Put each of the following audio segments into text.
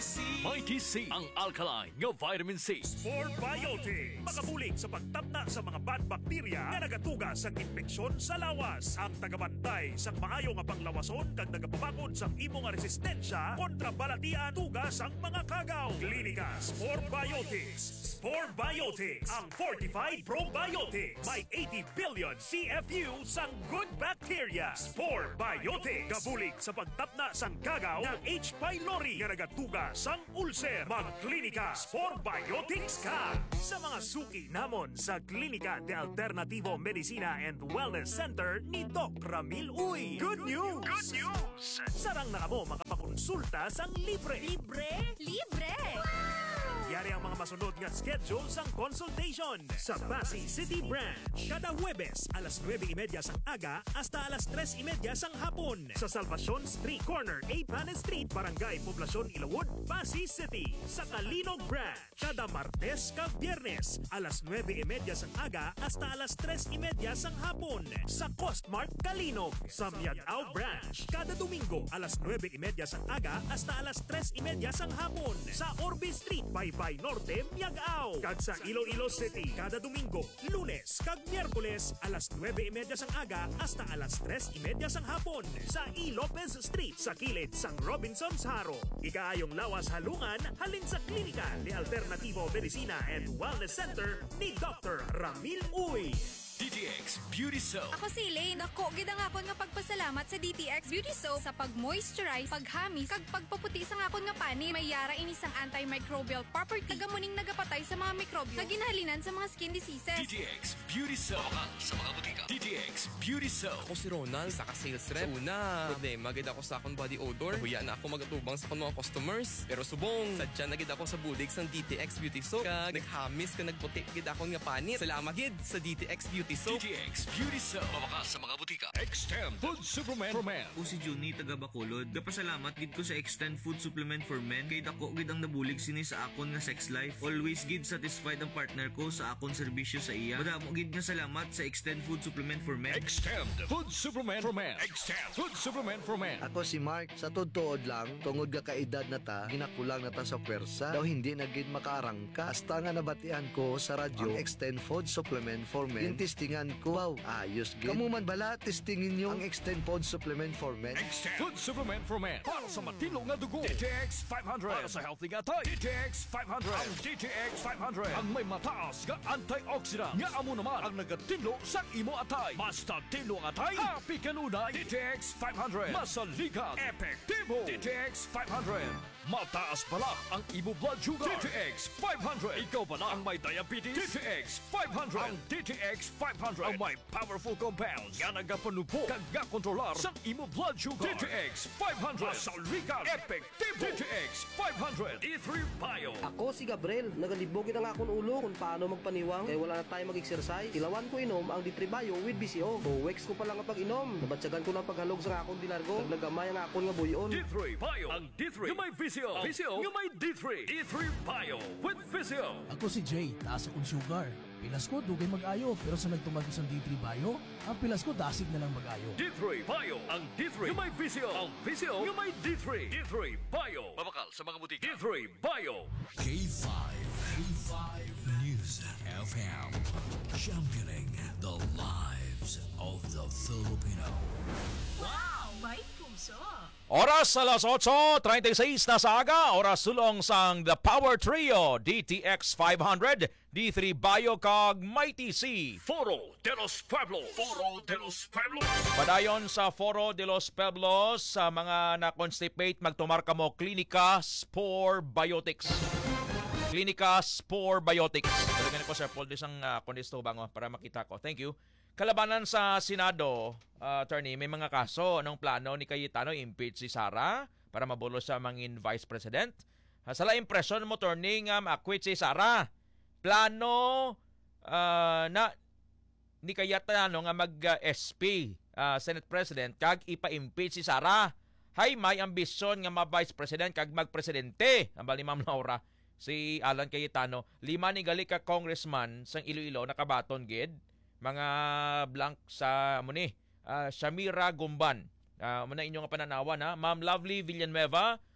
Mighty C, ang alkaline nga vitamin C. Sport Biotics. Makabulig sa pagtapna sa mga bad bacteria na nagatugas sa infeksyon sa lawas. Ang tagabantay sa maayo nga panglawason kag nagapabakod sa imong nga resistensya kontra balatian tugas ang mga kagaw. Klinika Sport Biotics. Sport Biotics, ang fortified probiotics. May 80 billion CFU sang good bacteria. Sport Biotics. Kabulig sa pagtapna sang kagaw ng H. pylori nga nagatugas sang ulcer. Magklinika Sport Biotics ka. Sa mga suki namon sa Klinika de Alternativo Medicina and Wellness Center ni Doc Ramil Uy. Good news! Good news! Sarang na kamo makapakonsulta sang libre. Libre? Libre! Yari ang mga masunod nga schedule sang consultation sa Pasay City Branch. Kada Huwebes, alas 9:30 sang aga hasta alas 3:30 sang hapon. Sa Salvacion Street Corner, A. Panes Street, Barangay Poblacion, Ilawod, Pasay City. Sa Kalinog Branch, kada Martes kag Biyernes, alas 9:30 sang aga hasta alas 3:30 sang hapon. Sa Costmart, Kalinog. Sa Miagao Branch, kada Domingo, alas 9:30 sang aga hasta alas 3:30 sang hapon. Sa Orbe Street, Baybay Norte, Miagao. Kag sa Iloilo City, kada Domingo, Lunes kag Miyerkules, alas 9:30 sang aga hasta alas 3:30 sang hapon. Sa E. Lopez Street, sa kilid sang Robinson's Haro. Ikaayong lawas halungan, halin sa Klinika de Alternativo Medicina and Wellness Center ni Dr. Ramil Uy. DTX Beauty Soap. Ako si Elaine. Ako, gid ang akon nga pagpasalamat sa DTX Beauty Soap sa pag-moisturize, paghamis, kag pagpaputi sa akon nga pani. May yara ini sang antimicrobial property. Tagamuning nagapatay sa mga mikrobyo na ginahalinan sa mga skin diseases. DTX Beauty Soap. Mabakal sa mga butika. DTX Beauty Soap. Ako si Ronald, saka sales rep. Sa una, problema gid ako sa akong body odor. Huya na ako magatubang sa akong mga customers. Pero subong, sadya na gid ako sa bulig sang DTX Beauty Soap. Kag naghamis ka nagputi gid akong nga panit. Salamat gid sa DTX Beauty Soap. DTX Beauty Soap. Mabakal sa mga butika. Extend Food Supplement for Men. Ako si Juni taga Bacolod. Gapasalamat gid ko sa Extend Food Supplement for Men kay dako gid ang nabulig sini sa akon nga sex life. Always gid satisfied ang partner ko sa akon serbisyo sa iya. Madamo gid nga salamat sa Extend Food Supplement for Men. Extend Food Supplement for Men. Extend Food Supplement for Men. Ako si Mark, sa tuod lang, tungod ka kaedad na ta, ginakulang na ta sa pwersa, daw hindi na gid makaarangka. Hasta nga nabatian ko sa radyo, ang Extend Food Supplement for Men. Yung testingan ko, wow, ayos gid. Kamu man bala, testingin nyo ang Extend Food Supplement for Men. Extend Food Supplement for Men. Para sa matino nga dugo. DTX 500. Para sa healthy nga tay. DTX 500. Ang DTX 500. Ang may mataas nga antioxidant. Nga amo naman ang nagatino sa imo atay. Basta tino ang atay, happy kanunay. DTX 500. Masaligan. Epektibo. DTX 500. Mataas pala ang imo blood sugar. DTX 500. Ikaw pala ang may diabetes. DTX 500. Ang DTX 500 ang may powerful compounds nga nagapanupo kag kontrolar sa imo blood sugar. DTX 500. Masaligan. Epektibo. DTX 500. E3 Bio. Ako si Gabriel, nagalibogin ang akong ulo kung paano magpaniwang kaya wala na tayo mag-exercise. Ilawan ko inom ang D3 Bio with BCO. Weeks ko pa lang ang pag-inom. Nabatsagan ko ng paghalog sa akong dilargo. Naglagamay ang akong nga buyon. D3 Bio. Ang D3 yung may Visio. Visio yung may D3. D3 Bio with Visio. Ako si Jay, taas akong sugar. Pilas ko, dugay mag-ayo. Pero sa nagtumag sa D3 Bio, ang pilas ko dasig na lang mag-ayo. D3 Bio. Ang D3 yung may Visio. Ang Visio yung may D3. D3 Bio. Mabakal sa mga butika. D3 Bio. K5. K5 News FM. Championing the lives of the Filipino. Wow! May puso! Oras alas 8:36 na sa aga. Oras sulong sang The Power Trio, DTX 500, D3 Bio kag Mighty C. Foro de los Pueblos. Foro de los Pueblos. Padayon sa Foro de los Pueblos, sa mga na-constipate, magtumar ka mo Klinika Spore Biotics. Klinika Spore Biotics. Talagan ko Sir Paul, isang kondisto bango para makita ko. Thank you. Kalabanan sa Senado, attorney, may mga kaso. Anong plano ni Cayetano? Impeach si Sara para mabulos sa mangin Vice President. Sala impression mo, attorney, nga ma-acquit si Sara. Plano na ni Cayetano nga mag-SP, Senate President, kag ipa-impeach si Sara. Hay, may ambisyon nga ma-Vice President kag mag-presidente. Ang bali, Ma'am Laura, si Alan Cayetano. 5 ni gali ka congressman sang Iloilo nakabaton gid. Mga blank sa Shamira Gumban. Muna inyong pananawan ha. Ma'am Lovely Villanueva,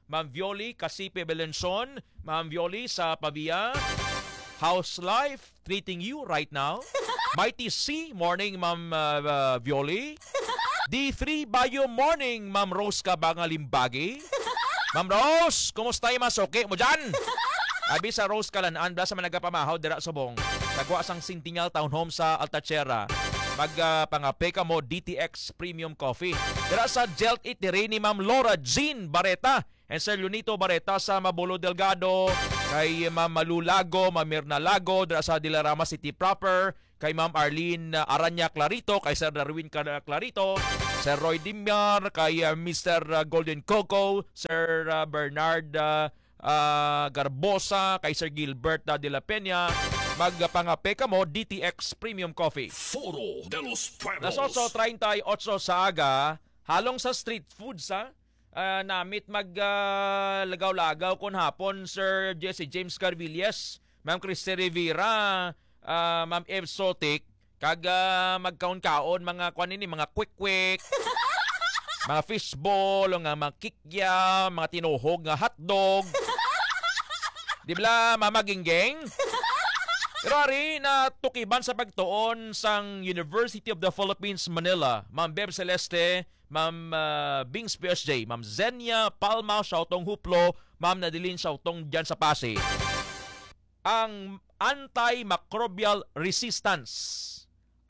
Ma'am Violi Casipe Belenson, Ma'am Violi sa Pavia. House Life treating you right now. Mighty C, morning Ma'am Violi. D3 Bayo, morning Ma'am Rose Kabangalimbagi. Ma'am Rose, kumusta yung masuki mo dyan? Abi sa Rose Kalanaan, bla sa managapamahaw, dira subong. Nagwa sang Centennial Townhome sa Altachera. Pangape ka mo DTX Premium Coffee. Dira sa Gelt It ni Ma'am Laura Jean Bareta. And Sir Lunito Bareta sa Mabulo Delgado. Kay Ma'am Malulago, Ma'am Mirna Lago. Dira sa Dilarama City Proper. Kay Ma'am Arlene Aranya Clarito. Kay Sir Darwin Clarito. Sir Roy Dimyar. Kay Mr. Golden Coco. Sir Bernard Garbosa, kay Sir Gilbert de la Peña. Magpangape ka mo DTX Premium Coffee. Foro de los Pueblos. Las 8:38 sa aga, halong sa street foods namit maglagaw-lagaw kon hapon Sir Jesse James Carvilles, Ma'am Christy Rivera, Ma'am Eve Sotik, kag magkaon-kaon mga kwanini, mga quick-quick. Mga fishball, mga kikya, mga tinuhog, nga hotdog. Di ba, Mama Ginggeng? Pero ari na tukiban sa pagtuon sang University of the Philippines, Manila. Ma'am Beb Celeste, Ma'am Bings PSJ, Ma'am Zenia Palma, Sautong Huplo, Ma'am Nadilin Sautong dyan sa Pasig. Ang antimicrobial resistance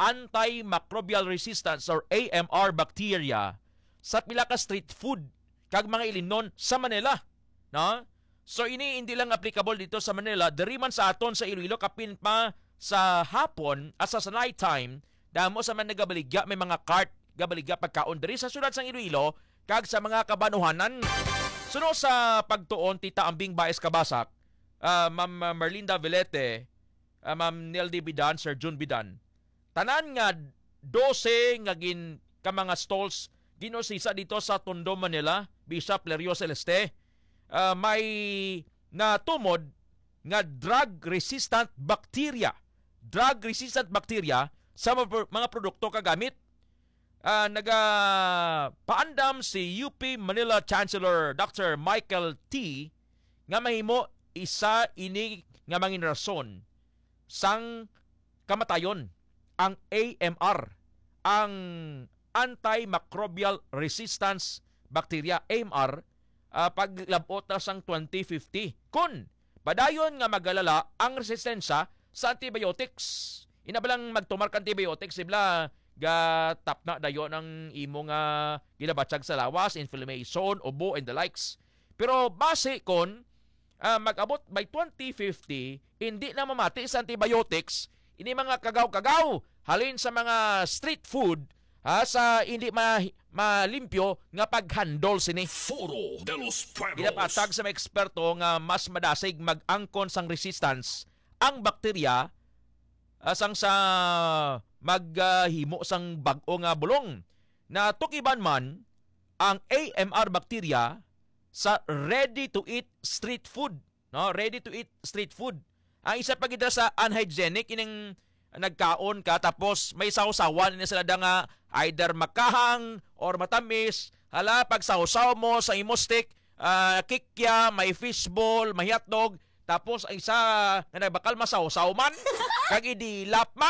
or AMR bacteria sa pila ka street food kag mga ilinon sa Manila, no? So ini hindi lang applicable dito sa Manila, diri man sa aton sa Iloilo kapin pa sa hapon asa sa night time, damo sa man nagabaligya may mga cart gabaligya pagkaon diri sa syudad sang Iloilo kag sa mga kabanuhanan. Suno sa pagtuon Tita Ambing Baez Kabasak, Ma'am Merlinda Velete, Ma'am Neldy Bidan, Sir June Bidan. Tanan nga 12 nga ka mga stalls ginosisa dito sa Tondo, Manila, Bishop Lerio Celeste, may natumod nga drug-resistant bacteria sa mga produkto kagamit. Nagapaandam si UP Manila Chancellor Dr. Michael T. nga mahimo isa ini nga mangin rason sang kamatayon ang AMR, ang antimicrobial resistance bacteria, AMR, paglabot na sang 2050. Kun padayon nga magalala ang resistensya sa antibiotics. Inabalang magtumar ka antibiotics, ibla ga tapna dayon ang imo nga ginabatsag sa lawas, inflammation, ubo, and the likes. Pero base kon mag-abot by 2050, hindi na mamati sa antibiotics, ini mga kagaw-kagaw halin sa mga street food sa hindi malimpyo nga paghandol sini. Foro de los Pueblos. Ginapatag sa mga eksperto nga mas madasig mag-angkon sang resistance ang bakterya sang sa maghimo sang bag-o nga bulong. Na tukiban man ang AMR bacteria sa ready-to-eat street food. No? Ready-to-eat street food. Ang isa pa gid sa unhygienic, ining nagkaon ka tapos may sausawan na sila nga either makahang or matamis. Hala, pag sausaw mo sa imo steak, kikya, may fishball, may hotdog, tapos ang isa nga nagbakal masausaw man, kag idilap man.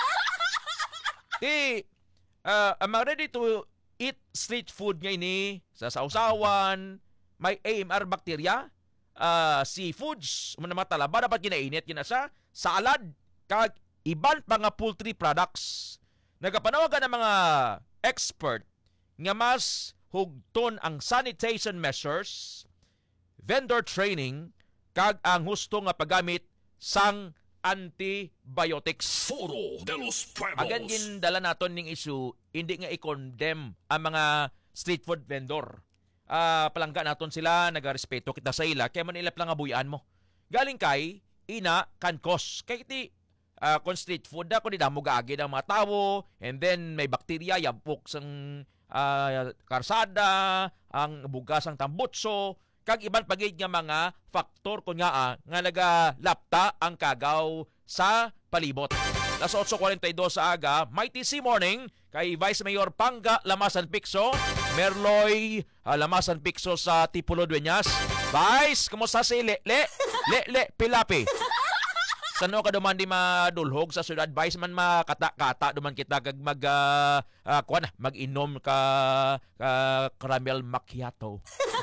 Ang ready to eat street food nga ini sa sausawan, may AMR bacteria, seafoods, matalaba dapat kinainit kinasa, salad, kag iban pa nga poultry products. Nagapanawagan ng mga expert nga mas hugton ang sanitation measures, vendor training, kag ang husto nga paggamit sang antibiotics. Foro de los Pueblos. Agan gindala naton ning issue, hindi nga i-condemn ang mga street food vendor. Palangga naton sila, nagarespeto kita sa ila, kaya man ilap lang abuyan mo. Galing kay ina kan cause. Kay iti kung street food kung di damo gaagi ng mga tao, and then may bakterya yampok sang karsada, ang bugas ang tambutso, kag iban pagid nga mga faktor kun nga nagalapta ang kagaw sa palibot. Las 8:42 sa aga, Mighty C Morning kay Vice Mayor Panga Lamasan Picso, Merloy Lamasan Picso sa Tipulo Dueñas. Vice, kumusta si Le Pilapi? Sano ka duman di madulhog sa syudad, Vice man makata-kata duman kita kag mag-inom ka caramel macchiato.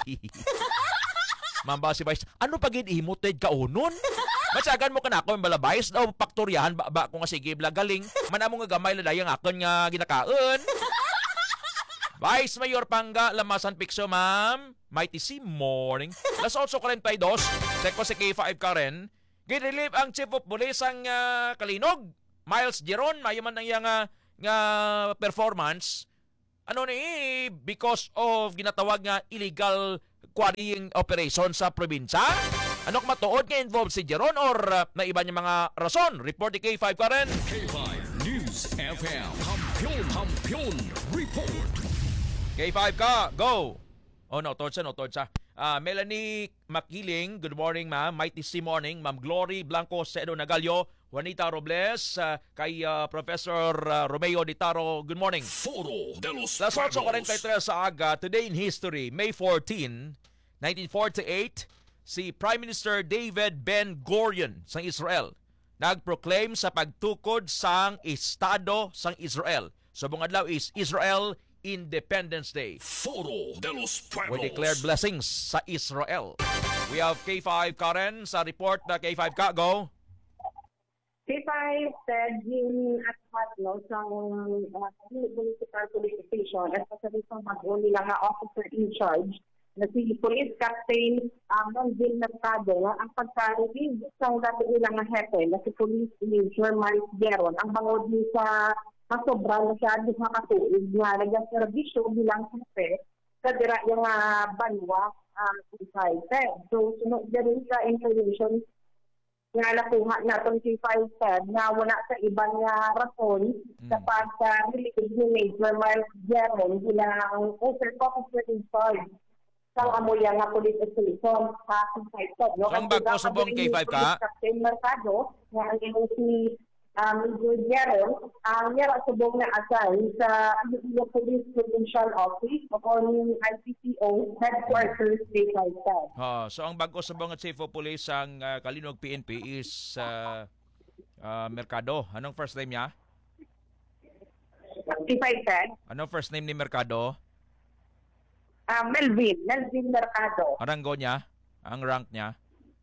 Mamba si Vice, ano pagid imuted ka unon? Masagan mo kanako yung balabais daw paktoryahan ba ko nga sige galing manamo nga gamay ladayang akon nga ginakaon. Vice Mayor Panga Lamasan Picso, ma'am. Mighty C Morning. Las 8:42, seko si K5 Karen. Gidrelieve ang Chief of Police ang Kalinog, Miles Geron, mayo man ang nga performance. Ano ni because of ginatawag nga illegal quarrying operation sa probinsya? Ano matuod nga involved si Geron or na iba niya mga rason? Report ni K5 Karen. K5 News FM. Kampiyon Report. K5 ka, go! Oh, no, tord siya. Melanie Makiling, good morning ma'am. Mighty C Morning, Ma'am Glory Blanco Cedo Nagalio, Juanita Robles, kay Professor Romeo Ditaro, good morning. Foro de los Las 8:43 sa aga, today in history, May 14, 1948, si Prime Minister David Ben-Gurion sang Israel nagproclaim sa pagtukod sang Estado sang Israel. So, bung adlaw is Israel Independence Day. Foro de los Pueblos. We declared blessings sa Israel. We have K5 Karen sa report na K5 ka, go. K5 said yung at no, sa municipal police station, especially sa bago nila nga officer in charge, na si Police Captain Monville Mercado, ang pagka-relieve sa dati nila nga hepe, na si Police Major Miles Geron, ang bangod din sa masobra na siya di makatuig nga nag-servisyo bilang hepe sa dira yung banwa K5 said. So, sunod din sa information nga nakuha natin K5 said na wala sa ibang rason sa pagka-relieve ni Major Miles Geron bilang officer in charge sang amoya nga police station sa K5 said. So, ang bago subong K5 ka? Captain Mercado nga ang si Major Geron, ang nira subong na asal sa Iloilo Police Provincial Office upon IPCO headquarters K5 said. So ang bago subong at Chief of Police ang Kalinog PNP is Mercado. Anong first name niya? K5 said. Anong first name ni Mercado? Melvin Mercado. Ang rango niya? Ang rank niya?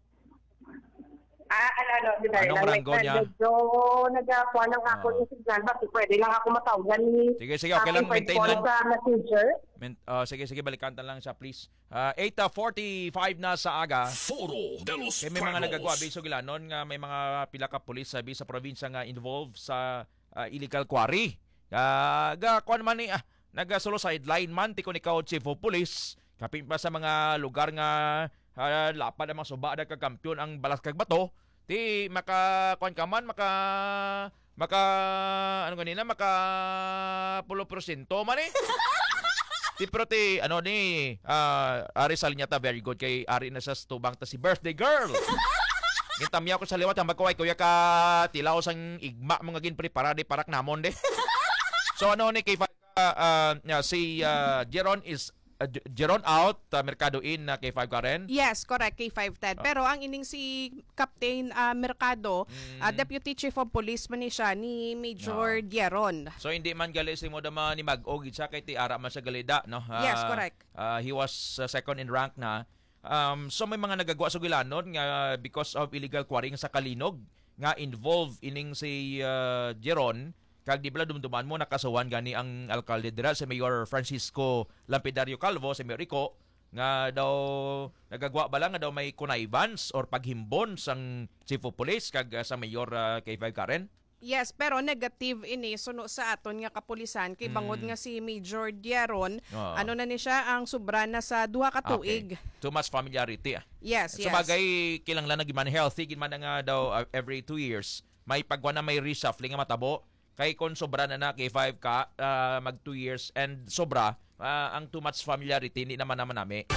Anong rango niya? Medyo nagakuha ng ako yung signal. Bakit pwede lang ako matawagan ni Sige, okay lang. Maintain lang. Sa messenger. Sige, balikantan lang siya, please. 8:45 na sa aga. Foro de los Kaya may mga nagagawa. Biso gilanon nga may mga pila ka pulis sabi sa probinsya nga involved sa illegal quarry. Kuan man ni nagasolo sideline man tikon ikaw Chief of Police. Kapin pa sa mga lugar nga lapad ang mga suba kag kampiyon ang balas kag bato. Ti maka ano ganina pulo porsyento man Ti pero Ari Saliñata very good kay Ari na sa tubang ta si birthday girl. Gintamya ko sa liwat ang magkaway kuya ka tilaw sang igma mga gin preparade parak namon de. So ni kay si Geron out, Mercado in na K5 Karen? Yes, correct, K5 Ted. Pero ang ining si Captain Mercado, Deputy Chief of Police man siya ni Major Geron. So hindi man gali si mo dama ni Mag-og sa kay ti ara man sa galida, no? Yes, correct. He was second in rank na. So may mga nagagawa sa Gilanon nga because of illegal quarrying sa Kalinog nga involved ining si Geron. Kag di bala dumduman mo nakasuhan gani ang alkalde dira si Mayor Francisco Lampidario Calvo si Mayor Rico nga daw nagagwa bala nga daw may connivance or paghimbon sang Chief of Police kag sa Mayor K5 Karen. Yes, pero negative ini suno sa aton nga kapulisan kay bangod nga si Major Geron, ano na ni siya ang sobra na sa duha ka tuig. Okay. Too much familiarity. Yes, so, bagay kinanglan na giman healthy giman nga daw every 2 years may pagwa na may reshuffling nga matabo. Kay kung sobra na K5 ka mag 2 years and sobra ang too much familiarity hindi naman nami.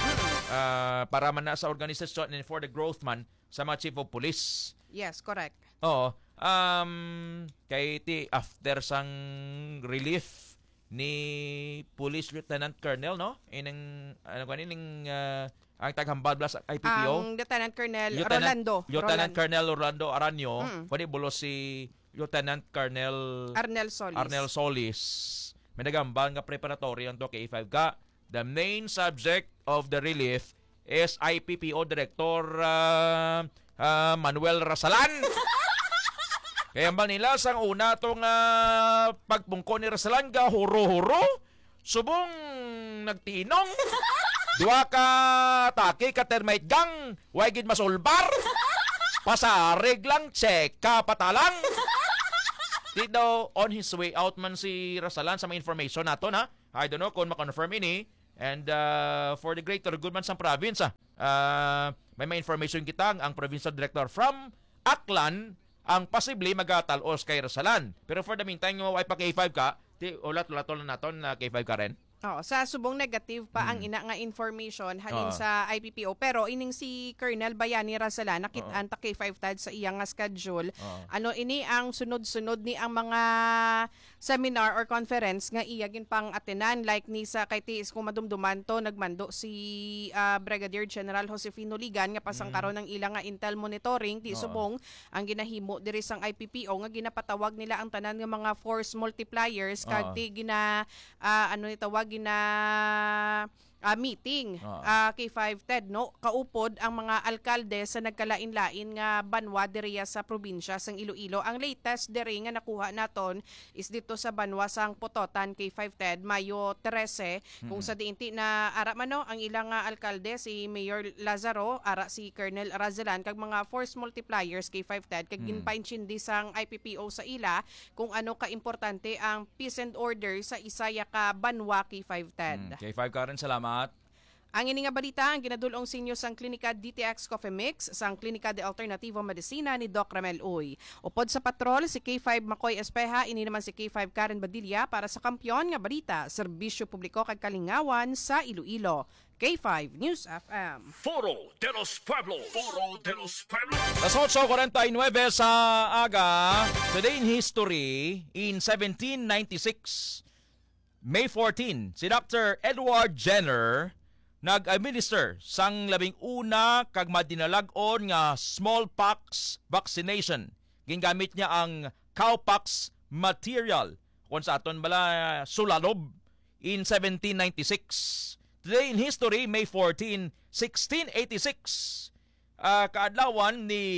para man na sa organisasyon and for the growth man sa mga chief of police. Yes, correct. Oo. Kay after sang relief ni Police Lieutenant Colonel, no? Inang ang taghambal sa IPPO. Ang Lieutenant Colonel Lieutenant Colonel Rolando Aranyo, pwede bulos si Lieutenant Colonel Arnel Solis. May nagambal nga preparatory ang to kay K5 ka. The main subject of the relief is IPPO Director Manuel Rasalan. Kaya ba nila sang una itong pagpungko ni Rasalan ka huro-huro, subong nagtinong, duwa ka atake ka termite gang, wagid masulbar, pasarig lang, check ka patalang. Di daw on his way out man si Rasalan sa mga information nato na. I don't know kung makonfirm ini. And for the greater good man sa province, may information kita ang provincial director from Aklan ang posible magatalos kay Rasalan. Pero for the meantime, yung ay pa K5 ka, ulat-ulat na naton na K5 ka rin. Sa subong negative pa ang ina nga information halin sa IPPO, pero ining si Colonel Bayani Rasalan nakit-an ta K5 tad sa iyang nga schedule. Ini ang sunod-sunod ni ang mga seminar or conference nga iyagin pang atenan, like ni sa kay TS kung madumduman to nagmando si Brigadier General Josefino Ligan nga pasangkaron ng ilang nga intel monitoring ti subong ang ginahimo diri sang IPPO nga ginapatawag nila ang tanan nga mga force multipliers kag ti tawag meeting K5 TED, no? Kaupod ang mga alkalde sa nagkalain-lain nga banwa diriya sa probinsya sang Iloilo. Ang latest diri nga nakuha naton is dito sa banwa sang Pototan K5 TED Mayo 13 kung sa diinti na ara man, no, ang ilang alkalde si Mayor Lazaro, ara si Colonel Razalan kag mga force multipliers K5 TED kag ginpainchindi sang IPPO sa ila kung ano ka importante ang peace and order sa isaya ka banwa K5 TED. K5 ka rin, salamat. Ang ini nga balita ang ginadulong sinyo sang Klinika DTX Coffee Mix sang Klinika de Alternativo Medicina ni Doc Ramel Uy. Upod sa patrol si K5 Makoy Espeja, ini naman si K5 Karen Badilla para sa Kampiyon nga balita, serbisyo publiko kag kalingawan sa Iloilo. K5 News FM. Foro de los Pueblos. Foro de los Pueblos. Las 8:49 sa aga. Today in history, in 1796, May 14, si Dr. Edward Jenner nag-administer sang labing una kag madinalag-on nga smallpox vaccination. Gingamit niya ang cowpox material kung sa aton bala sulalob in 1796. Today in history, May 14, 1686, kaadlawan ni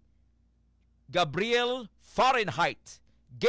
Gabriel Fahrenheit,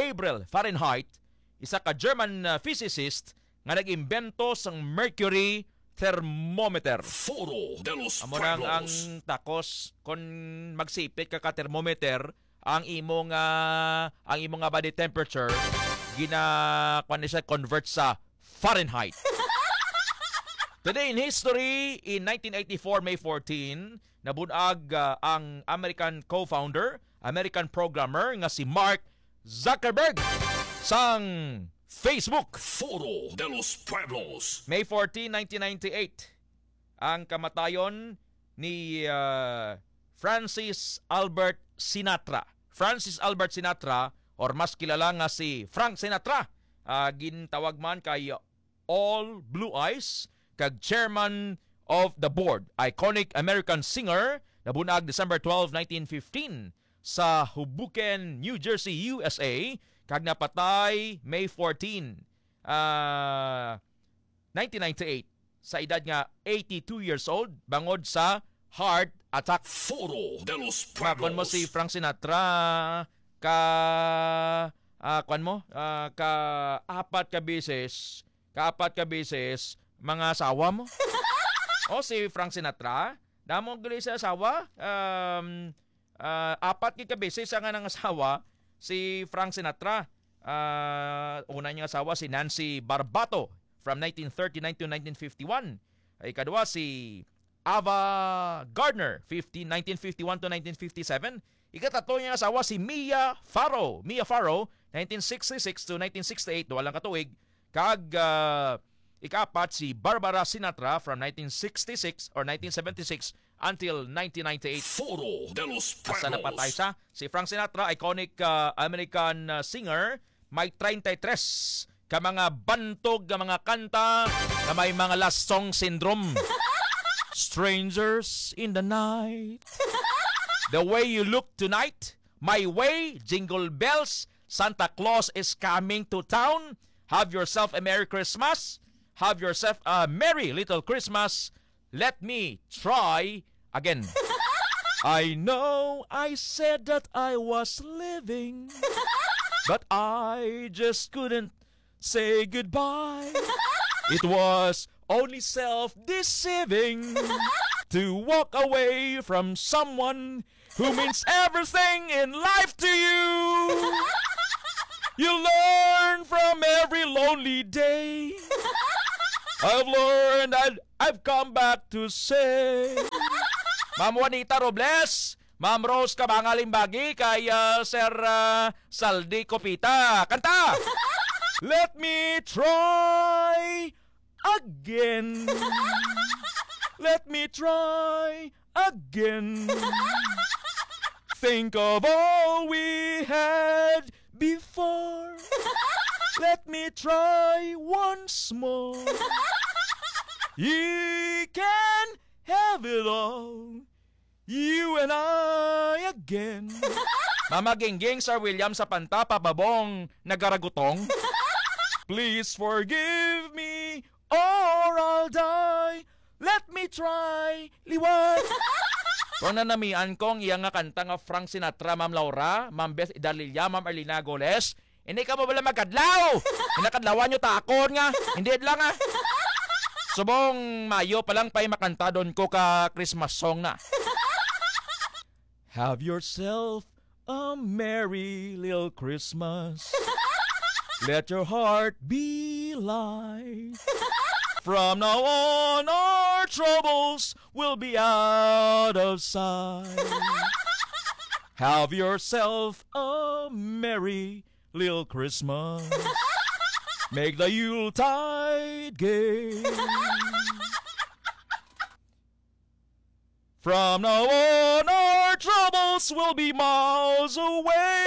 isa ka German physicist nga nag-imbento sang mercury thermometer. Foro de los Amo nang ang takos kon magsipit ka thermometer ang imong body temperature convert sa Fahrenheit. Today in history, in 1984 May 14, nabunag ang American co-founder, American programmer nga si Mark Zuckerberg sang Facebook. Foro de los Pueblos. May 14, 1998, ang kamatayon ni Francis Albert Sinatra. Francis Albert Sinatra, or mas kilala nga si Frank Sinatra, gintawag man kay All Blue Eyes, kag chairman of the board. Iconic American singer, nabunag December 12, 1915 sa Hoboken, New Jersey, USA, kag napatay May 14, 1998 sa edad nga 82 years old bangod sa heart attack. Foro de los Pueblos. Kung mo si Frank Sinatra apat ka beses mga asawa mo. O si Frank Sinatra, damo gali sa asawa, apat ka beses ang nang asawa. Si Frank Sinatra, una niyang asawa si Nancy Barbato from 1939 to 1951. Ikadua si Ava Gardner, 1951 to 1957. Ikatatlo niyang asawa si Mia Farrow, 1966 to 1968, walang katuig. Kag Ika-4 si Barbara Sinatra from 1966 or 1976 until 1998. Foro de los Asa na pa tayo sa? Si Frank Sinatra, iconic American singer, may 33 ka mga bantog, ka mga kanta, na may mga last song syndrome. Strangers in the night, The Way You Look Tonight, My Way, Jingle Bells, Santa Claus is Coming to Town, Have Yourself a Merry Christmas, Have Yourself a Merry Little Christmas, Let Me Try Again. I know I said that I was living, but I just couldn't say goodbye. It was only self-deceiving to walk away from someone who means everything in life to you. You learn from every lonely day. I've learned and I've come back to say. Ma'am Juanita Robles, Ma'am Rose Kabangalimbagi, kay Sir Saldi Copita. Kanta! Let me try again. Let me try again. Think of all we had before. Let me try once more. You can have it all. You and I again. Mama Gingging, Sir William sa Panta, Pababong, nagaragutong. Please forgive me or I'll die. Let me try. Liwat. Kung nanamian kong iyang nga kanta nga Frank Sinatra, Ma'am Laura, Ma'am Beth Idalilla, Ma'am Arlina Goles, hindi ka mo bala magkadlaw. Hinakadlawan nyo takon nga. Hindi lang ah. Subong Mayo pa lang pa'y makanta doon ko ka Christmas song na. Have yourself a merry little Christmas. Let your heart be light. From now on, our troubles will be out of sight. Have yourself a merry little Christmas. Make the Yuletide gay. From now on, our troubles will be miles away.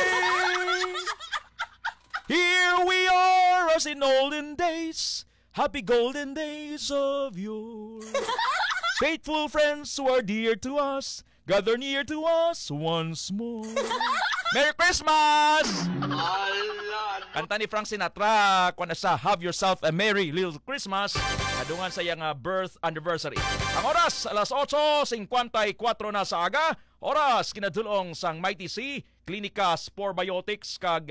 Here we are as in olden days, happy golden days of yore. Faithful friends who are dear to us, gather near to us once more. Merry Christmas! Kanta ni Frank Sinatra, kung sa Have Yourself a Merry Little Christmas, kadungan sa iyang birth anniversary. Ang oras, alas 8:54 na sa aga, oras kinadulong sang Mighty C, Klinika Spore Biotics, kag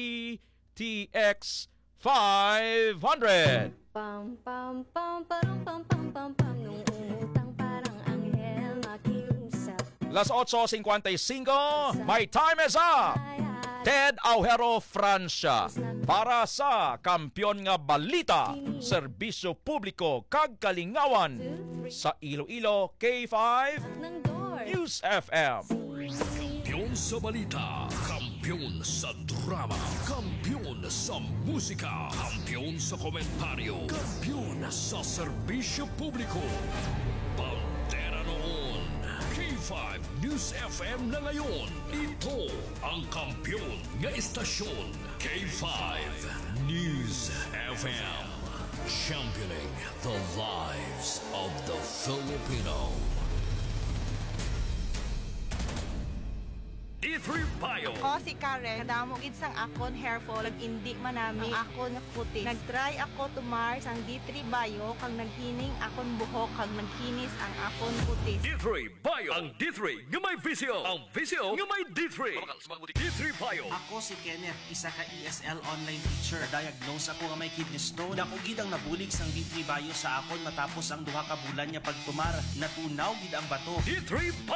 DTX 500. Pam pam pam pam pam pam pam pam nung umutang parang anghel makiusap. Las 8:55, my time is up. Ted Aujero, Francia, para sa Kampiyon nga Balita, Serbisyo Publiko kag Kalingawan sa Iloilo K5 News FM. Kampiyon sa balita, kampiyon sa drama, kampiyon sa musika, kampiyon sa komentaryo, kampiyon sa serbisyo publiko. Pantera noon, K5 News FM na ngayon. Ito ang kampiyon nga istasyon, K5 News FM. Championing the lives of the Filipino. D3 Bio. Ako si Karen, kadamo gid sang akon hair fall, indi manami ang akon puti. Nagtry ako tumar sang D3 Bio kang naghining akon buhok kang naghinis ang akon puti. D3 Bio. Ang D3 nga may visyo. Ang visyo nga may D3. D3 Bio. Ako si Kenneth, isa ka ESL online teacher. Diagnose ako nga may kidney stone. Dako gid ang nabulig sang D3 Bio sa akon matapos ang duha ka bulan nga pagtumar. Natunaw gid ang bato. D3 Bio.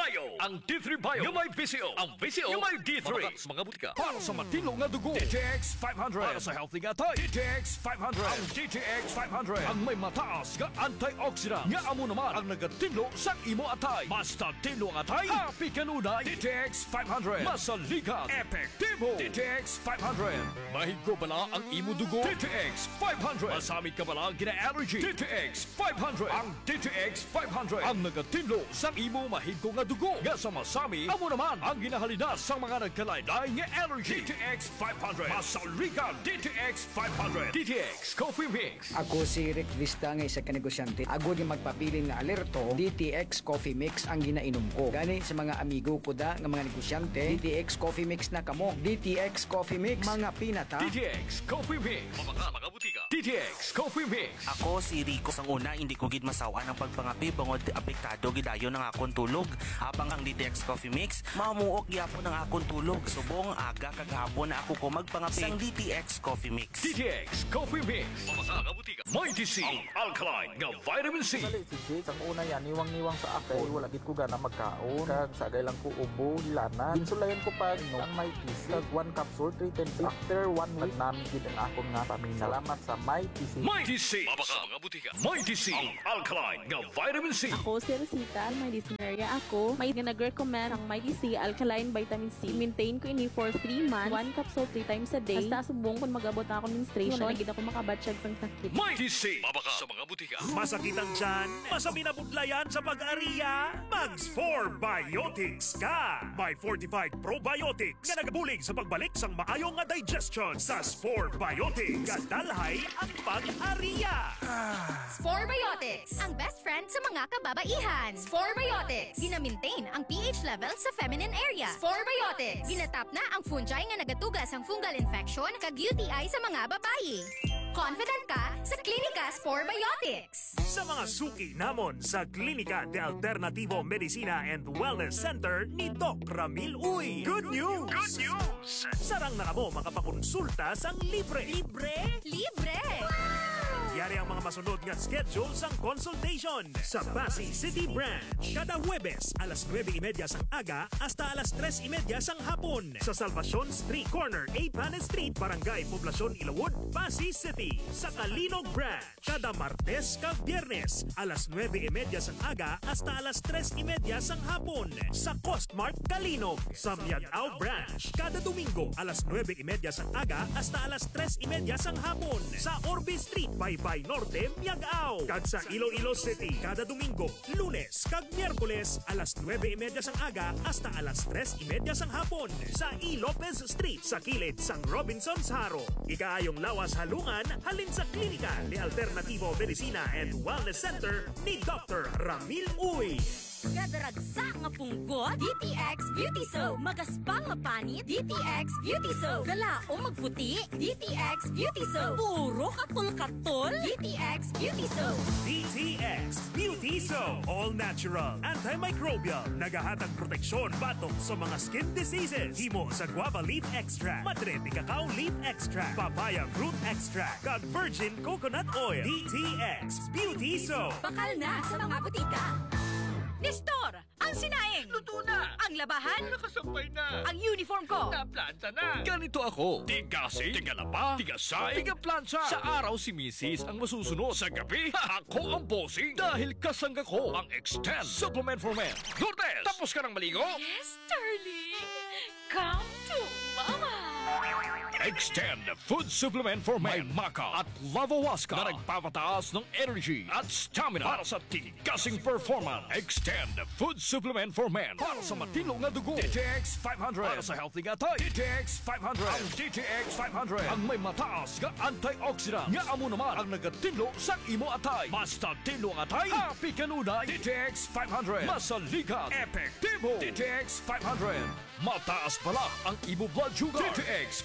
ang D3 Bio nga may VCO. Ang VCO nga may D3. Mabakas mga butika. Para sa matino nga dugo. DTX 500. Para sa healthy nga tay. DTX 500. Ang DTX 500. Ang may mataas nga antioxidant. Nga amo naman ang nagatinlo sa imo atay. Basta tinlo ang atay. Happy kanunay. DTX 500. Masalikat. Epektibo. DTX 500. Mahigo bala ang imo dugo. DTX 500. Masamit ka bala gina-allergy. DTX 500. Ang DTX 500. Ang nagatinlo sa imo mahigo nga dugo. Nga sa masami, amo naman ang ginahalinas sa mga nagkalaylay nga allergy. DTX 500. Masalikat. DTX 500. DTX Coffee Mix. Ako si Rick Vista nga isa ka negosyante. Ako di magpapili nga alerto, DTX Coffee Mix ang ginainom ko. Gani sa mga amigo ko da nga mga negosyante, DTX Coffee Mix na kamo. DTX Coffee Mix, mga pinata. DTX Coffee Mix. Mabaka mga butika. DTX Coffee Mix. Ako si Rico. Sang una, hindi ko gid masawa ng pagpangapi bangod apektado gidayon ng akong tulog. Habang ang DTX Coffee Mix, mamuok gyapon ng akong tulog. Subong aga kaghapon na ako ko magpangapi sang DTX Coffee Mix. DTX Coffee Mix. Mabaka mga butika. Mighty C. Ang alkaline nga vitamin C. Si Jake, ang una yan, niwang-niwang sa ako. Wala gid ko gana magkaon. Kag sagay lang ko ubo, hilana. Insulayan ko pa ang Mighty C. Kag 1 capsule, 3 times. After 1 week, namin gid ang akong nga pamina. Salamat sa Mighty C. Mighty C. Mabaka mga butika. Mighty C. Ang alkaline nga vitamin C. Ako si Rosita, may dyspnea ako. May nag-recommend ang Mighty C Alkaline Vitamin C. Maintain ko ini for 3 months. 1 capsule 3 times a day. Basta subong kung mag-abot ako menstruation. Wala gid ako makabatsyag sang sakit. Mighty C. Mabaka sa mga butika. Masakit ang tiyan, masami na budlayan sa pag-ariya, Mags 4 Biotics ka! May fortified probiotics nga nagabulig sa pagbalik sang maayong nga digestion sa Spore Biotics. Kadalhay ang pag-ariya. Spore Biotics, ang best friend sa mga kababaihan. Spore Biotics, gina-maintain ang pH level sa feminine area. Spore Biotics, ginatap na ang fungi nga nagatugas ang fungal infection kag UTI sa mga babayi. Confident ka sa Klinika Spore Biotics. Sa mga suki namon sa Klinika de Alternativo Medicina and Wellness Center ni Doc Ramil Uy. Good news! Good news! Sarang na mo makapakonsulta sang libre. Libre? Libre! Yari ang mga masunod nga schedule sang consultation sa Pasay City Branch. Kada Huwebes, alas 9:30 sang aga hasta alas 3:30 sang hapon. Sa Salvacion Street Corner, Panes Street, Barangay Poblacion, Ilawod, Pasay City. Sa Kalinog Branch, kada Martes kag Biyernes, alas 9:30 sang aga hasta alas 3:30 sang hapon. Sa Costmart Kalinog. Sa Miagao Branch, kada Domingo, alas 9:30 sang aga hasta alas 3:30 sang hapon. Sa Orbe Street, Baybay Norte, Miagao. Kag sa Iloilo City, kada Domingo, Lunes kag Miyerkules, alas 9:30 sang aga hasta alas 3:30 sang hapon. Sa E. Lopez Street, sa kilid sang Robinson's Haro. Ikaayong lawas halungan, halin sa Klinika ni Alternativo Medicina and Wellness Center ni Dr. Ramil Uy. Kadaragsa nga punggot, DTX Beauty Soap. Magaspang mapanit, DTX Beauty Soap. Galaong magputi, DTX Beauty Soap. Puro katol-katol, DTX Beauty Soap. DTX Beauty Soap. All natural, antimicrobial, nagahatag proteksyon batok sa mga skin diseases. Himo sa guava leaf extract, madre de cacao leaf extract, papaya fruit extract, kag virgin coconut oil. DTX Beauty Soap. Bakal na sa mga butika. Nestor, ang sinaing! Luto na! Ang labahan! Nakasampay na! Ang uniform ko! Naplanta na! Ganito ako. Tigasi, tigalaba, tigasay, tigaplantsa. Sa araw si Mrs. ang masusunod. Sa gabi, ako ang bossing. Dahil kasangga ko ang Extend Supplement for Men. Lourdes, tapos ka ng maligo? Yes, darling. Come to Mama. Extend Food Supplement for Men. May Maca at Lavawaska na nagpapataas ng energy at stamina para sa tigasing performance. Extend Food Supplement for Men para sa matino nga dugo. DTX 500 para sa healthy nga tay. DTX 500. Ang DTX 500 ang may mataas nga antioxidant nga amo naman ang nagatinlo sa imo atay. Basta tinlo ang atay, happy kanunay. DTX 500. Masalikat. Epektibo. DTX 500. Mataas pala ang imo blood sugar. DTX 500.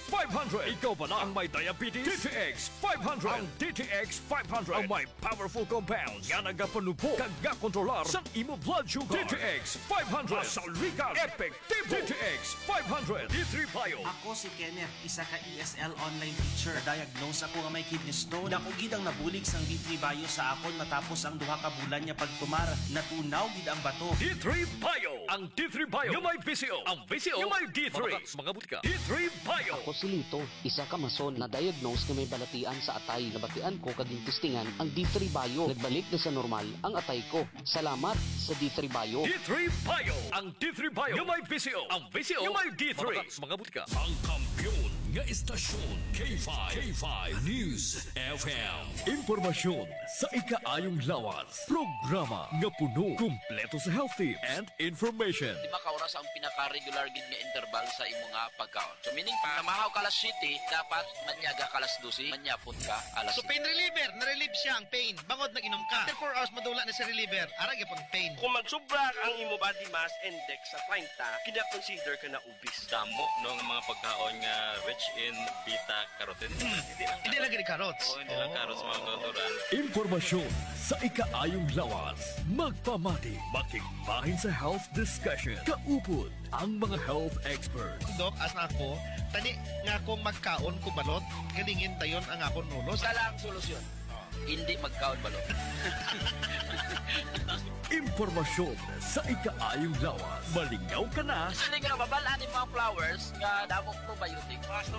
500. Ikaw ba na ang may diabetes? DTX 500. Ang DTX 500 ang may powerful compounds nga nagapanupo kag kontrolar sa imo blood sugar. DTX 500. Masaligan. Epektibo. DTX 500. D3 Bio. Ako si Kenneth, isa ka ESL online teacher. Diagnose ako nga may kidney stone. Dako gid ang nabulig sang D3 Bio sa akon matapos ang duha ka bulan niya pagtumar. Natunaw gid ang bato. D3 Bio. Ang D3 Bio yung may VCO. Ang VCO yung may D3. Mga butika. D3 Bio. Ako si Lito, isa ka mason na diagnose na may balatian sa atay. Nabatian ko kaging testingan ang D3 Bio. Nagbalik na sa normal ang atay ko. Salamat sa D3 Bio. D3 Bio. Ang D3 Bio yung may VCO. Ang VCO yung may D3. Mga butika. Ang kampiyon nga istasyon K5 News FM. Impormasyon sa ikaayong lawas. Programa nga puno, kumpleto sa health tips and information. 5 ka oras ang pinaka-regular gid nga interval sa imo nga pagkaon. So meaning pa, namahaw ka alas 7, dapat manyaga ka alas 12, manyapon ka alas 7. So pain reliever, na-relieve siya ang pain. Bangod nag-inom ka. After 4 hours madula na sa reliever, ara gyapon pain. Kung magsubra ang imo body mass index sa 30, kina-consider ka na obese. Damo no nga mga pagkaon nga rich in beta-carotene. Hindi lang gid carrots. Oo, hindi lang carrots mga kauturan. Impormasyon sa ikaayong lawas. Magpamati, makigbahin sa health discussion. Kaupod ang mga health experts. Dok, as na ako, tani nga akong magkaon ko balot, ganingin tayon ang akong nulos. Sala ang solusyon. Hindi magkaon balot. Impormasyon sa ikaayong lawas. Malingaw ka na. Sili nga babalaan yung mga flowers nga damok probiotic.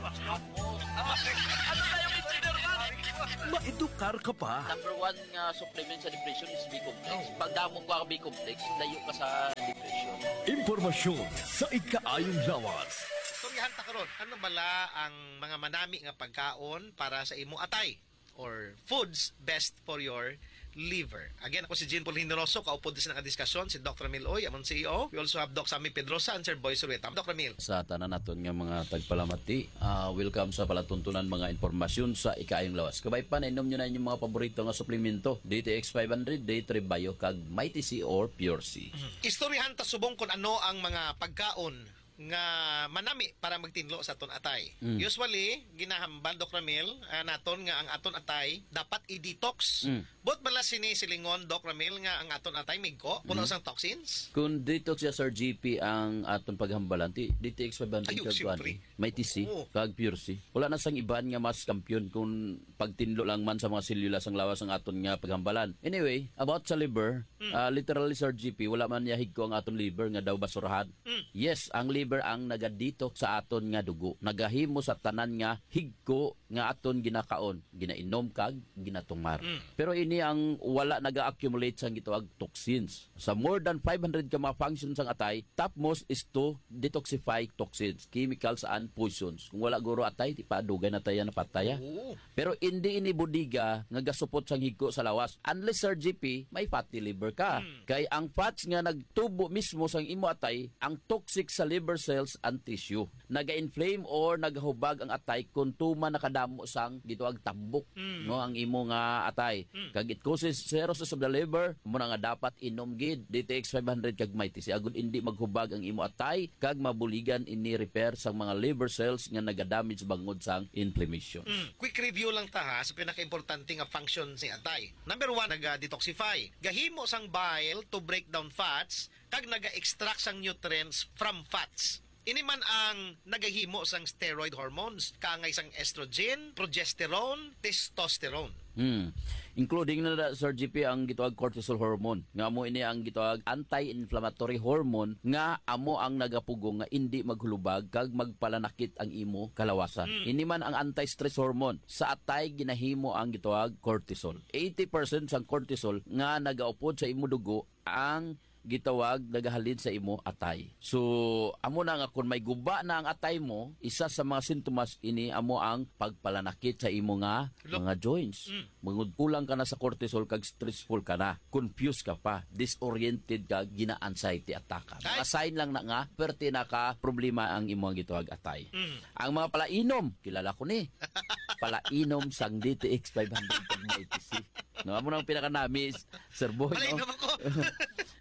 Ano tayo consider man? Maedukar ka pa. Number 1 nga supplement sa depression is B-complex. Pag damok ka B-complex, layo ka sa depression. Impormasyon sa ikaayong lawas. Storyahan ta karon, ano bala ang mga manami nga pagkaon para sa imo atay or foods best for your liver. Again, ako si Jean Paul Hindoroso, kaupod din sa diskusyon si Dr. Emil Oy, among CEO. We also have Doc Sammy Pedrosa and Sir Boy Surueta. Dr. Emil. Sa tanan naton nga mga tagpalamati, welcome sa palatuntunan mga impormasyon sa ikaayong lawas. Kabay pa, nainom nyo na inyong mga paborito nga suplemento. DTX 500, D3 Bio, kag Mighty C or Pure C. Istoryahan ta subong kung ano ang mga pagkaon nga manami para magtinlo sa aton atay. Usually, ginahambal Dr. Ramil naton nga ang aton atay dapat i-detox. Bot bala sini silingon Dr. Ramil nga ang aton atay migko puno sang toxins. Kung detox ya Sir GP ang aton paghambalan, DTX 500 kag may TC kag Pure C. Wala na sang iban nga mas kampiyon kung pagtinlo lang man sa mga selula sang lawas ang aton nga paghambalan. Anyway, about sa liver, literally Sir GP, wala man yahig ko ang aton liver nga daw basurahan. Yes, ang liver ang nagadito sa aton nga dugo. Nagahimo sa tanan nga higko nga aton ginakaon, ginainom kag ginatumar. Pero ini ang wala naga-accumulate sang gitawag toxins. Sa more than 500 ka mga functions sang atay, topmost is to detoxify toxins, chemicals and poisons. Kung wala guro atay, di pa dugay na tayo na pataya. Pero hindi ini budiga nga gasupot sang higko sa lawas. Unless Sir GP, may fatty liver ka. Kay ang fats nga nagtubo mismo sang imo atay, ang toxic sa liver cells and tissue. Naga-inflame or nagahubag ang atay kung tuma nakadamo sang gitawag tambok no ang imo nga atay. Kag it causes cirrhosis of the liver, mo na nga dapat inom gid DTX 500 kag Mighty C agud hindi maghubag ang imo atay kag mabuligan ini repair sang mga liver cells nga nagadamage bangod sang inflammation. Quick review lang ta ha sa pinaka-importante nga function si atay. Number 1, naga-detoxify. Gahimo sang bile to break down fats kag naga-extract sang nutrients from fats. Ini man ang nagahimo sang steroid hormones, kaangay sang estrogen, progesterone, testosterone. Including na Sir GP ang gitawag cortisol hormone. Nga mo ini ang gitawag anti-inflammatory hormone nga amo ang nagapugong nga hindi maghulubag kag magpalanakit ang imo kalawasan. Ini man ang anti-stress hormone. Sa atay ginahimo ang gitawag cortisol. 80% sang cortisol nga nagaupod sa imo dugo ang gitawag nagahalin sa imo atay. So amo na nga kung may guba na ang atay mo, isa sa mga sintomas ini amo ang pagpalanakit sa imo nga mga joints. Mangudkulang ka na sa cortisol kag stressful ka na, confused ka pa, disoriented ka, gina-anxiety attack ka. Mga sign lang na nga perti na ka problema ang imo gitawag atay. Ang mga palainom, kilala ko ni. Palainom sang DTX 500 kag Mighty C. No, amo nang pinaka-namis, Sir Boy. Palainom ako.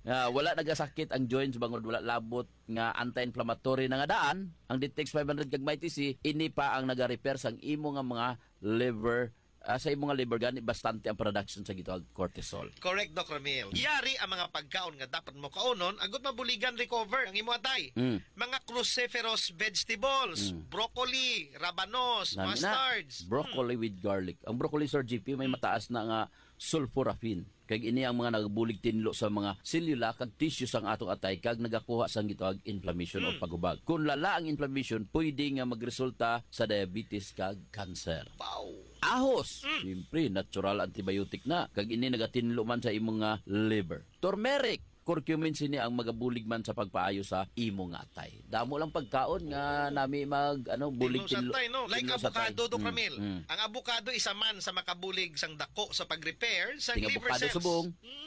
wala nagasakit ang joints bangod wala labot nga anti-inflammatory na nga daan, ang DTX 500 kag MyTC ini pa ang naga-repair sang imo nga mga liver sa imong nga liver gani bastante ang production sa gitawag cortisol. Correct, Dr. Ramil. Yari ang mga pagkaon nga dapat mo kaunon agot mabuligan recover ang imo atay. Mga cruciferous vegetables, broccoli, rabanos, mustards. Broccoli with garlic. Ang broccoli, Sir GP, may mataas na nga sulforaphane. Kag ini ang mga nagabulig tinlo sa mga selula kag tissue sang atong atay kag nagakuha sang gitawag inflammation o pagubag. Kung lala ang inflammation, pwede nga magresulta sa diabetes kag cancer. Wow. Ahos, siyempre natural antibiotic na kag ini nagatinlo man sa imong nga liver. Turmeric, curcumin sini ang magabulig man sa pagpaayo sa imong atay. Damo lang pagkaon nga nami mag bulig tinlo. No? Like avocado, Dr. Ramil. Ang avocado isa man sa makabulig sang dako sa pag-repair sa liver cells. Subong.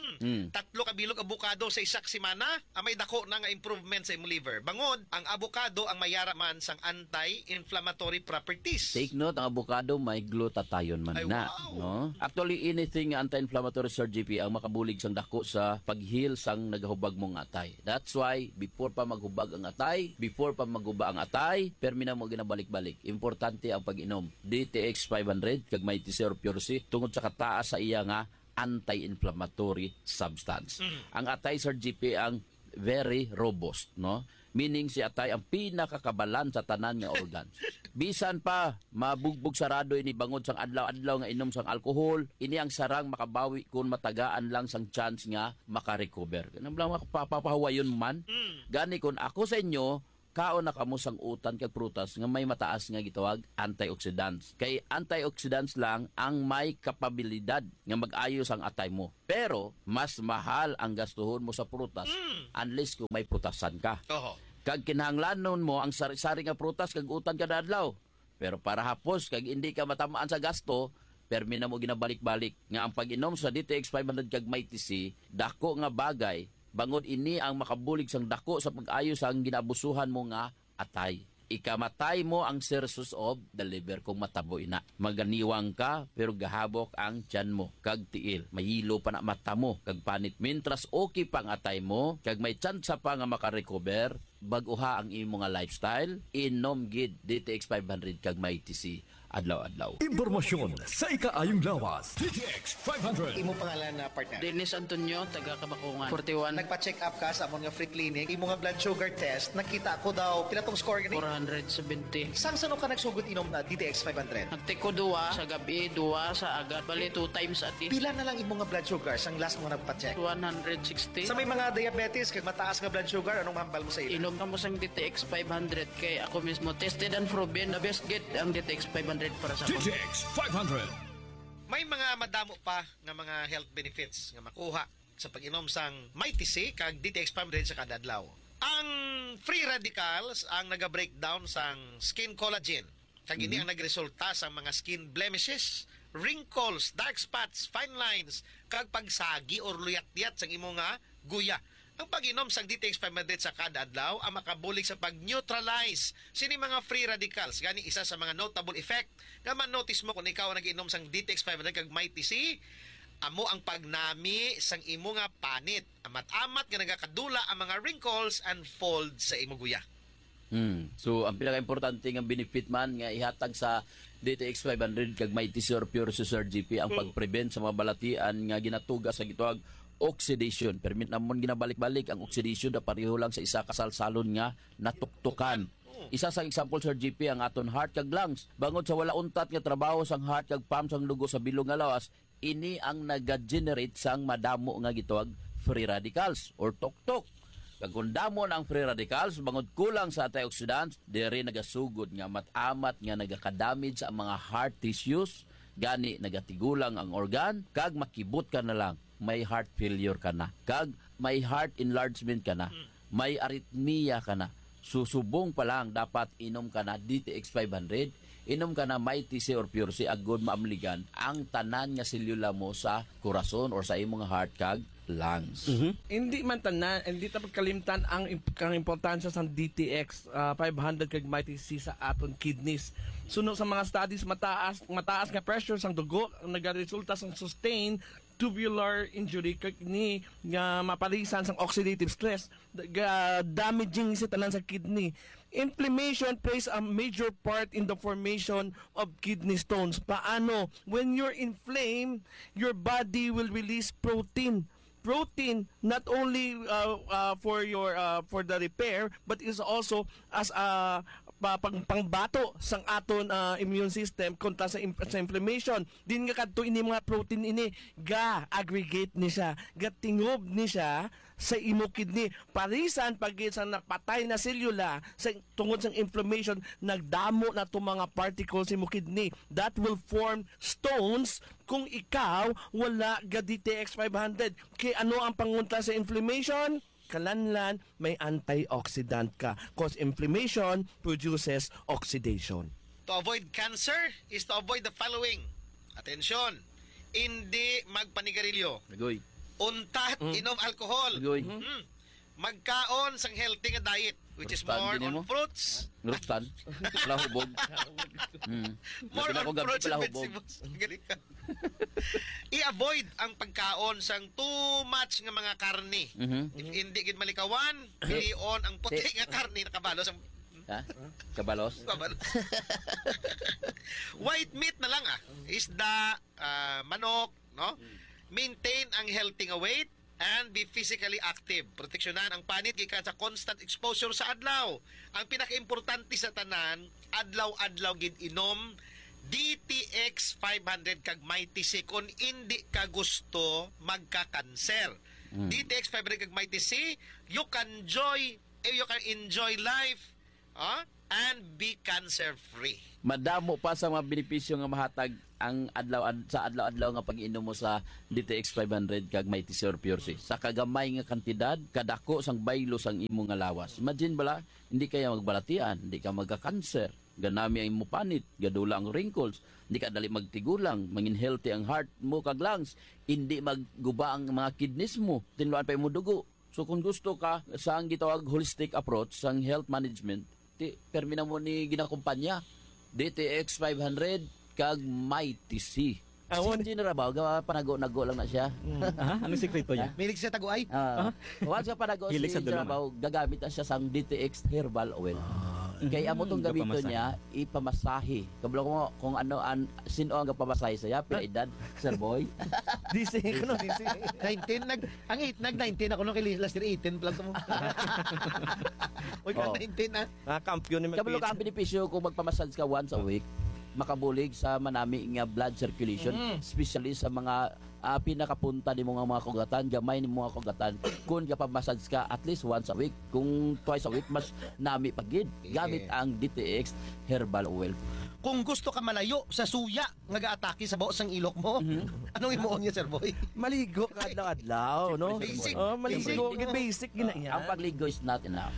Tatlo ka bilog avocado sa isak semana, may dako na nga improvement sa imong liver. Bangod, ang avocado ang mayara man sang anti-inflammatory properties. Take note, ang avocado may glutathione man na. No? Actually, anything anti-inflammatory, Sir GP, ang makabulig sang dako sa pag-heal sang nagahubag mong atay. That's why, before pa maghubag ang atay, before pa maghuba ang atay, permina mo ginabalik-balik. Importante ang pag-inom. DTX 500, kag MyTC or Pure C, tungod sa kataas sa iya nga anti-inflammatory substance. Ang atay, Sir GP, ang very robust, no? Meaning si atay ang pinakakabalan sa tanan nga organ. Bisan pa mabugbog sarado ini bangod sang adlaw-adlaw nga inom sang alcohol, ini ang sarang makabawi kung matagaan lang sang chance nga makarecover. Kanang lang mapapahawayon man. Gani kun ako sa inyo, kaon na kamo sang utan kag prutas nga may mataas nga gitawag antioxidants. Kay antioxidants lang ang may kapabilidad nga mag-ayos ang atay mo. Pero mas mahal ang gastuhon mo sa prutas unless kung may prutasan ka. Kag kinahanglanon mo ang sari-sari nga prutas kag utan kada adlaw. Pero para hapos kag hindi ka matamaan sa gasto, permi na mo ginabalik-balik nga ang pag-inom sa DTX 500 kag MyTC dako nga bagay. Bangod ini ang makabulig sang dako sa pag-ayos ang ginabusuhan mo nga atay. Ikamatay mo ang sources of the liver kung matabo ina. Maganiwang ka pero gahabok ang tiyan mo kag tiil. Mahilo pa na mata mo kag panit. Mintras okay pang atay mo kag may tsansa pa nga makarecover, baguha ang imo nga lifestyle, inom gid DTX 500 kag MyTC adlaw-adlaw. Impormasyon sa ikaayong lawas. DTX 500. Imo pangalan na partner? Dennis Antonio, taga Kabakungan. 41. Nagpa-check up ka sa amon nga free clinic. Imo nga blood sugar test, nakita ko daw pila tong score gani? 470. Sang sano ka nagsugot inom na DTX 500? Nagtiko 2 sa gabi, 2 sa agad. Bali 2 times a day. Pila na lang imo nga blood sugar sang last mo nagpa-check? 160. Sa may mga diabetes kag mataas nga blood sugar, anong mahambal mo sa ila? Inom ka mo sang DTX 500 kay ako mismo tested and proven na best get ang DTX 500 para sa DTX 500. May mga madamo pa nga mga health benefits nga makuha sa pag-inom sang MyTC kag DTX 500 sa kada adlaw. Ang free radicals ang naga-breakdown sang skin collagen. Kag ini ang nagresulta sa mga skin blemishes, wrinkles, dark spots, fine lines, kag pagsagi or luyat-luyat sang imo nga guya. Ang pag-inom sang DTX 500 sa kada adlaw ang makabulig sa pag-neutralize sini mga free radicals. Gani isa sa mga notable effect nga man-notice mo kung ikaw nag-inom sang DTX 500 kag MyTC, amo ang pagnami sang imo nga panit. Amat-amat nga nagakadula ang mga wrinkles and folds sa imo guya. So ang pinaka-importante nga benefit man nga ihatag sa DTX 500 kag MyTC or Pure Sir GP ang pag-prevent sa mga balatian nga ginatuga sa gitawag oxidation. Permit namon ginabalik-balik ang oxidation na pareho lang sa isa kasalsalon nga natuktukan. Isa sa example, Sir GP, ang aton heart kag lungs. Bangod sa wala untat nga trabaho sang heart kag pump sang dugo sa bilog nga lawas, ini ang naga-generate sang madamo nga gitawag free radicals or tuktok. Kag kung damo na ang free radicals, bangod kulang sa antioxidants, diri nagasugod nga matamat nga nagaka-damage sa mga heart tissues, gani nagatigulang ang organ, kag makibot ka na lang. May heart failure ka na, kag may heart enlargement ka na, may arrhythmia ka na. Susubong pa lang dapat inom ka na DTX 500, inom ka na MyTC or Pure C agod maamligan ang tanan nga selula mo sa corazon or sa imong heart kag lungs. Hindi man tanan, hindi tapos kalimtan ang importansya sa DTX 500 kag MyTC sa aton kidneys. Suno sa mga studies, mataas nga pressure sang dugo ang nagaresulta sang sustain tubular injury kag ni nga mapalisan sang oxidative stress damaging sa tanan sa kidney. Inflammation plays a major part in the formation of kidney stones. Paano? When you're inflamed, your body will release protein not only for the repair but is also as a pangbato sang aton immune system kontra sa inflammation. Din nga kadto ini mga protein ini ga aggregate ni siya, ga tingob ni siya sa imo kidney. Parisan pag sa napatay na selula sa tungod sa inflammation, nagdamo na to mga particles sa imo kidney that will form stones kung ikaw wala ga DTX 500. Kay ano ang pangunta sa inflammation? Kalanlan, may antioxidant ka. Cause inflammation produces oxidation. To avoid cancer is to avoid the following. Atensyon, hindi magpanigarilyo. Nagoy. Untat, inom alcohol. Nagoy. Magkaon sang healthy nga diet, which is more on fruits. Ngrustan. Palahubog. More on fruits and vegetables. Galing ka. I-avoid ang pagkaon sang too much nga mga karne. If hindi gid malikawan, pilion ang puti nga karne na kabalos ang Kabalos? Kabalos. White meat na lang isda, manok, no? Maintain ang healthy nga weight and be physically active. Proteksyonan ang panit gikan sa constant exposure sa adlaw. Ang pinaka-importante sa tanan, adlaw-adlaw gid inom DTX 500 kag Mighty C kung hindi ka gusto magka-cancer. DTX 500 kag Mighty C, you can enjoy life and be cancer-free. Madamo pa sa mga benepisyo nga mahatag ang adlaw-adlaw nga pag-inom mo sa DTX 500 kag Mighty C or Pure C. Sa kagamay nga kantidad, kadako sang baylo sang imo nga lawas. Imagine bala, hindi kaya magbalatian, hindi ka magka-cancer. Ganami ang imo panit, gadula ang wrinkles, hindi ka dali magtigulang, mangin healthy ang heart mo kag lungs, hindi magguba ang mga kidneys mo, tinluan pa imo dugo. So kung gusto ka sa ang gitawag holistic approach sang health management, permina mo ni ginakumpanya DTX 500 kag Mighty C. Hindi na rabaw, panago-nago lang na siya. Anong sikreto niya? Milig siya taguay. Once ka panago si rabaw, gagamit na siya sang DTX herbal oil. Kaya amo tong gamito niya, ipamasahe. Kabalo ko kung ano sino ang pamasahe saya, pila edad, Sir Boy. DC kuno, DC. 19 nag-19 ako no kay last year 18 plus mo. Oy, 19 na. Kampiyon ni Kabalo ka ang benepisyo kung magpamassage ka once a week, makabulig sa manami nga blood circulation, especially sa mga pinakapunta ni mga kugatan, gamay ni mga kugatan. Kung kapamassage ka at least once a week, kung twice a week, mas nami pagid. Gamit ang DTX herbal oil. Kung gusto ka malayo sa suya nga gaatake sa baos ng ilok mo, anong imuon niya, Sir Boy? Maligo ka adlaw-adlaw, no? Basic. Maligo, basic ginaya. Ang pagligo is not enough.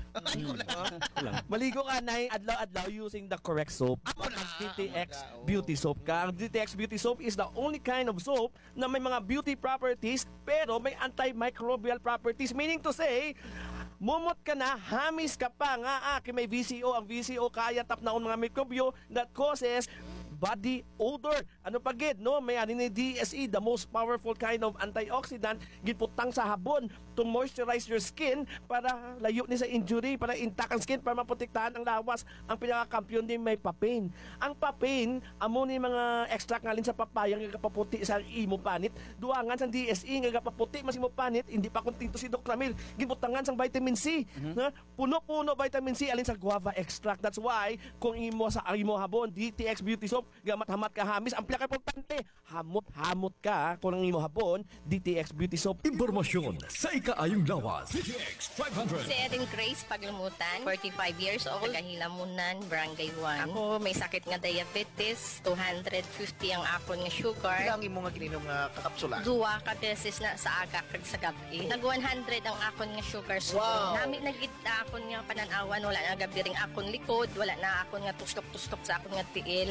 Maligo ka na adlaw-adlaw using the correct soap. DTX Beauty Soap ka. Ang DTX Beauty Soap is the only kind of soap na may mga beauty properties pero may antimicrobial properties. Meaning to say, mumot ka na, hamis ka pa nga may VCO. Ang VCO kaya tap na mga mikrobyo that causes body odor. Ano pa gid, no? May ani ni DSE, the most powerful kind of antioxidant, giputang sa habon to moisturize your skin para layo ni sa injury, para intact ang skin, para maprotektahan ang lawas. Ang pinaka-kampiyon din may papain. Ang papain, amo ni mga extract ngalin sa papaya nga kapaputi sa imo panit. Duangan sang DSE nga kapaputi mas imo panit, hindi pa kunting to si Dr. Ramil. Gibutangan sang vitamin C. Na puno-puno vitamin C alin sa guava extract. That's why kung imo sa imo habon, DTX Beauty Soap, gamat-hamat ka hamis, ang pinaka-importante, hamot-hamot ka kung ang imo habon, DTX Beauty Soap. Impormasyon sa ikaayong lawas. DTX 500. Si Erin Grace Paglamutan, 45 years old, Gahilamunan, Barangay 1. Ako may sakit nga diabetes, 250 ang akon nga sugar. Ilang imo nga kininom nga kakapsula? Duwa ka beses na sa aga kag sa gabi. Nag 100 ang akon nga sugar. So, nami nagit akon nga pananawan, wala na gabi ring akon likod, wala na akon nga tustok-tustok sa akon nga tiil. Sa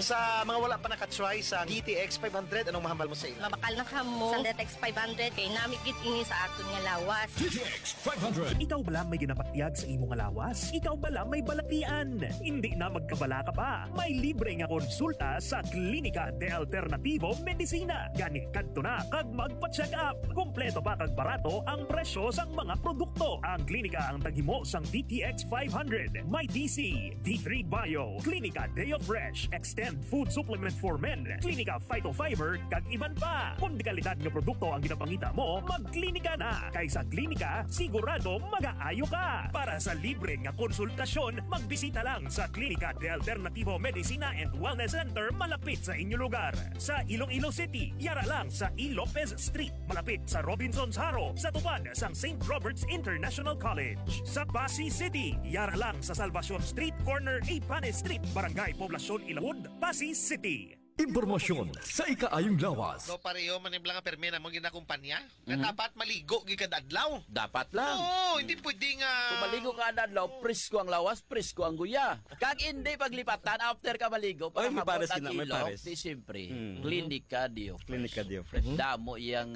mga wala pa nakatry sa DTX 500, anong mahambal mo sa ila? Mabakal na kamo sa DTX 500 kay namigit ini sa aton nga lawas. DTX 500. Ikaw bala may ginapatiag sa imong lawas? Ikaw bala may balatian? Hindi na magkabala ka pa. May libre nga konsulta sa Klinika de Alternativo Medicina. Gani kadto na kag magpa-check up. Kompleto pa kag barato ang presyo sang mga produkto. Ang klinika ang taghimo sang DTX 500, My DC, D3 Bio, Klinika Deo Fresh, Extend Food Supplement for Men, Klinika Phytofiber, kag iban pa. Kung di kalidad nga produkto ang ginapangita mo, magklinika na. Kaysa klinika, sigurado mag-aayo ka. Para sa libre nga konsultasyon, magbisita lang sa Klinika de Alternativo Medicina and Wellness Center malapit sa inyong lugar. Sa Iloilo City, yara lang sa E. Lopez Street, malapit sa Robinson's Haro, sa tupad sang St. Robert's International College. Sa Pasig City, yara lang sa Salvacion Street, corner Ipane Street, Barangay Poblacion Ilawod, Pasig City. Impormasyon sa ikaayong lawas. No, pareho maniblang nga permena mo ginakumpanya. Dapat maligo gid adlaw. Dapat lang. Oo, hindi pwede nga. Kung maligo ka na adlaw, presko ang lawas, presko ang guya. Kag hindi paglipatan, after ka maligo, Ay, may pagkabot pares ang na, may ilong, pares. di siyempre, Klinika Dio. Klinika Dio Fresh. Damo iyang,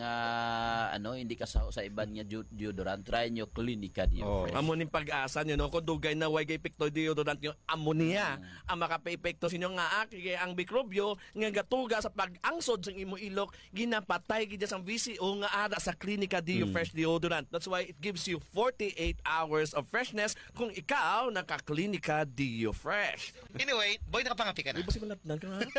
hindi ka sa iban nga deodorant. Try nyo Klinika Dio Fresh. Amo ning pag-asa nyo, no? Kung dugay na way kay pekto deodorant nyo, ammonia. Ang makape-epekto sa inyo nga kay ang mikrobyo, nga gatuga sa pag-angsod sa imo ilok, ginapatay gid sang VCO nga ara sa Klinika Dio Fresh deodorant. That's why it gives you 48 hours of freshness kung ikaw naka-Klinika Dio Fresh. Anyway, boy, nakapangapi ka na. Iba si malapnan ka nga.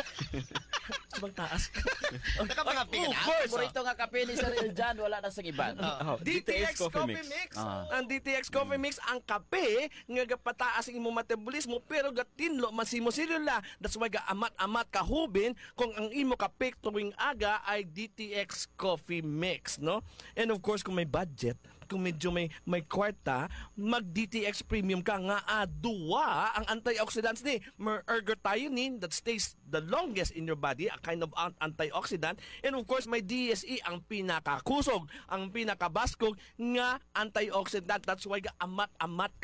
Sabang taas. Nakapangapi ka na. Of course. Paborito nga kape ni Sir Eljan, wala na sa iban. DTX Coffee Mix. Ang DTX Coffee Mix, ang kape nga gapataas ang imong metabolismo pero gatinlo masimo selula. That's why ga-amat-amat kahubin kung ang imo kape tuwing aga ay DTX Coffee Mix, no? And of course, kung may budget, kung medyo may kwarta, mag DTX Premium ka nga duwa ang antioxidants ni ergothioneine that stays the longest in your body, a kind of antioxidant, and of course may DSE ang pinakakusog, ang pinakabaskog nga antioxidant. That's why amat-amat